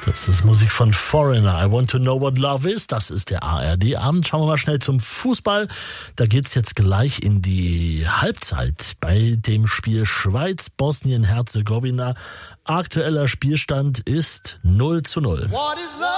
Das ist Musik von Foreigner. I want to know what love is. Das ist der ARD-Abend. Schauen wir mal schnell zum Fußball. Da geht's jetzt gleich in die Halbzeit bei dem Spiel Schweiz-Bosnien-Herzegowina. Aktueller Spielstand ist 0:0.